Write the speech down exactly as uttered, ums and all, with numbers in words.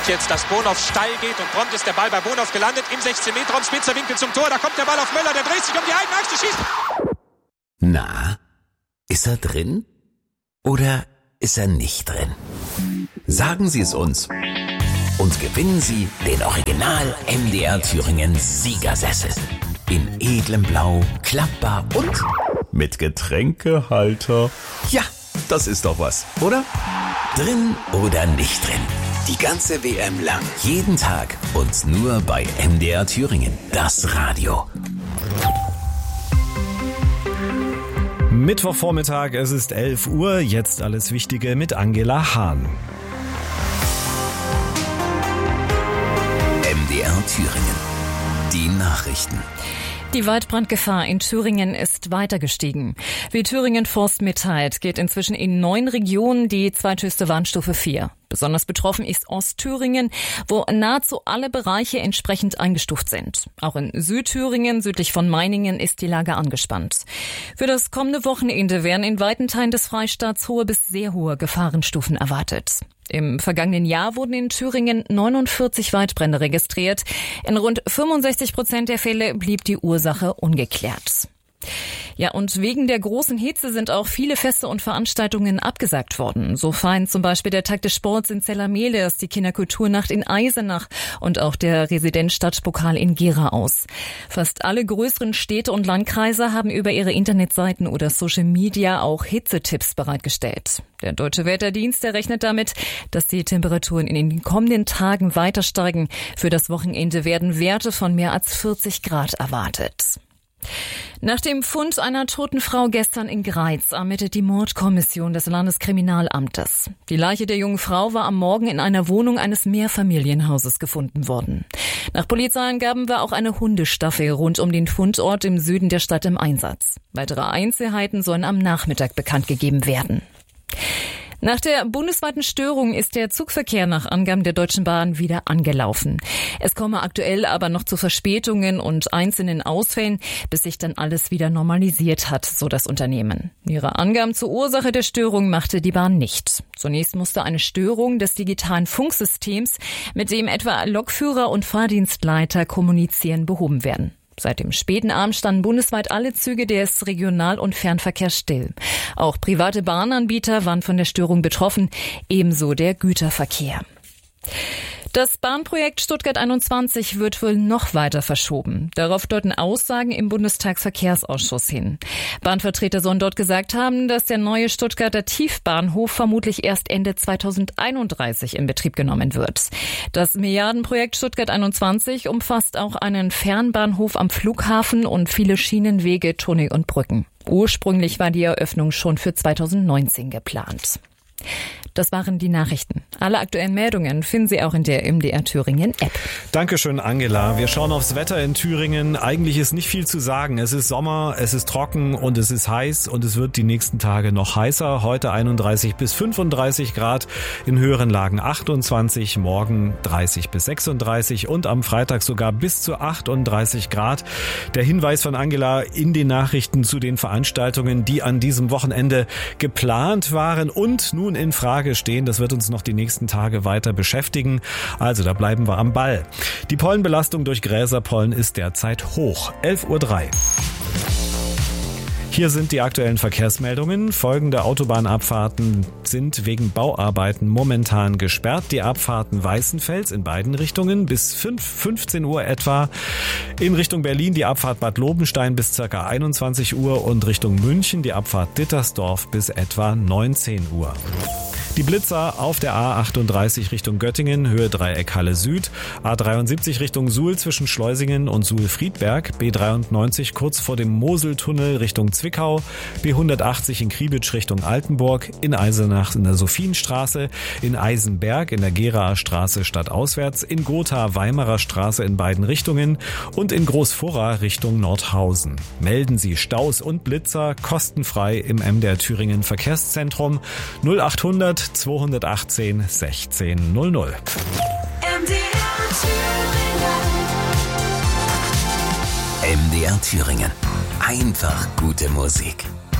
jetzt, dass Bonhoff steil geht und prompt ist der Ball bei Bonhoff gelandet im sechzehn Meter Raum, spitzer Winkel zum Tor, da kommt der Ball auf Möller, der dreht sich um die eigene Achse, schießt. Na, ist er drin? Oder ist er nicht drin? Sagen Sie es uns und gewinnen Sie den Original M D R Thüringen Siegersessel. In edlem Blau, klappbar und mit Getränkehalter. Ja, das ist doch was, oder? Drin oder nicht drin? Die ganze W M lang, jeden Tag und nur bei M D R Thüringen, das Radio. Mittwochvormittag, es ist elf Uhr, jetzt alles Wichtige mit Angela Hahn. M D R Thüringen, die Nachrichten. Die Waldbrandgefahr in Thüringen ist weiter gestiegen. Wie Thüringen Forst mitteilt, geht inzwischen in neun Regionen die zweithöchste Warnstufe vier. Besonders betroffen ist Ostthüringen, wo nahezu alle Bereiche entsprechend eingestuft sind. Auch in Südthüringen, südlich von Meiningen, ist die Lage angespannt. Für das kommende Wochenende werden in weiten Teilen des Freistaats hohe bis sehr hohe Gefahrenstufen erwartet. Im vergangenen Jahr wurden in Thüringen neunundvierzig Waldbrände registriert. In rund fünfundsechzig Prozent der Fälle blieb die Ursache ungeklärt. Ja, und wegen der großen Hitze sind auch viele Feste und Veranstaltungen abgesagt worden. So fallen zum Beispiel der Tag des Sports in Zellermeles, die Kinderkulturnacht in Eisenach und auch der Residenzstadtpokal in Gera aus. Fast alle größeren Städte und Landkreise haben über ihre Internetseiten oder Social Media auch Hitzetipps bereitgestellt. Der Deutsche Wetterdienst errechnet damit, dass die Temperaturen in den kommenden Tagen weiter steigen. Für das Wochenende werden Werte von mehr als vierzig Grad erwartet. Nach dem Fund einer toten Frau gestern in Greiz ermittelt die Mordkommission des Landeskriminalamtes. Die Leiche der jungen Frau war am Morgen in einer Wohnung eines Mehrfamilienhauses gefunden worden. Nach Polizeiangaben war auch eine Hundestaffel rund um den Fundort im Süden der Stadt im Einsatz. Weitere Einzelheiten sollen am Nachmittag bekannt gegeben werden. Nach der bundesweiten Störung ist der Zugverkehr nach Angaben der Deutschen Bahn wieder angelaufen. Es komme aktuell aber noch zu Verspätungen und einzelnen Ausfällen, bis sich dann alles wieder normalisiert hat, so das Unternehmen. Ihre Angaben zur Ursache der Störung machte die Bahn nicht. Zunächst musste eine Störung des digitalen Funksystems, mit dem etwa Lokführer und Fahrdienstleiter kommunizieren, behoben werden. Seit dem späten Abend standen bundesweit alle Züge des Regional- und Fernverkehrs still. Auch private Bahnanbieter waren von der Störung betroffen, ebenso der Güterverkehr. Das Bahnprojekt Stuttgart einundzwanzig wird wohl noch weiter verschoben. Darauf deuten Aussagen im Bundestagsverkehrsausschuss hin. Bahnvertreter sollen dort gesagt haben, dass der neue Stuttgarter Tiefbahnhof vermutlich erst Ende zweitausendeinunddreißig in Betrieb genommen wird. Das Milliardenprojekt Stuttgart einundzwanzig umfasst auch einen Fernbahnhof am Flughafen und viele Schienenwege, Tunnel und Brücken. Ursprünglich war die Eröffnung schon für zweitausendneunzehn geplant. Das waren die Nachrichten. Alle aktuellen Meldungen finden Sie auch in der M D R Thüringen App. Dankeschön, Angela. Wir schauen aufs Wetter in Thüringen. Eigentlich ist nicht viel zu sagen. Es ist Sommer, es ist trocken und es ist heiß und es wird die nächsten Tage noch heißer. Heute einunddreißig bis fünfunddreißig Grad, in höheren Lagen achtundzwanzig, morgen dreißig bis sechsunddreißig und am Freitag sogar bis zu achtunddreißig Grad. Der Hinweis von Angela in den Nachrichten zu den Veranstaltungen, die an diesem Wochenende geplant waren und nun in Frage stehen. Das wird uns noch die nächsten Tage weiter beschäftigen. Also da bleiben wir am Ball. Die Pollenbelastung durch Gräserpollen ist derzeit hoch. elf Uhr drei. Hier sind die aktuellen Verkehrsmeldungen. Folgende Autobahnabfahrten sind wegen Bauarbeiten momentan gesperrt. Die Abfahrten Weißenfels in beiden Richtungen bis fünfzehn Uhr etwa. In Richtung Berlin die Abfahrt Bad Lobenstein bis ca. einundzwanzig Uhr und Richtung München die Abfahrt Dittersdorf bis etwa neunzehn Uhr. Die Blitzer auf der A achtunddreißig Richtung Göttingen, Höhe Dreieck Halle Süd, A dreiundsiebzig Richtung Suhl zwischen Schleusingen und Suhl-Friedberg, B dreiundneunzig kurz vor dem Moseltunnel Richtung Zwickau, B hundertachtzig in Kriebitsch Richtung Altenburg, in Eisenach in der Sophienstraße, in Eisenberg in der Geraer Straße stadtauswärts, in Gotha Weimarer Straße in beiden Richtungen und in Großfurra Richtung Nordhausen. Melden Sie Staus und Blitzer kostenfrei im M D R Thüringen Verkehrszentrum null achthundert zweihundertachtzehn sechzehn null null. M D R Thüringen. M D R Thüringen. Einfach gute Musik.